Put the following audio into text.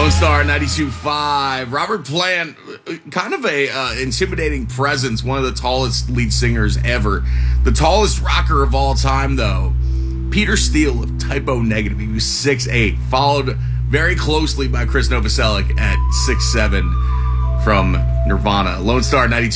Lone Star 92.5. Robert Plant, kind of a intimidating presence, one of the tallest lead singers ever. The tallest rocker of all time, though, Peter Steele of Typo Negative. He was 6'8", followed very closely by Chris Novoselic at 6'7" from Nirvana. Lone Star 92.5.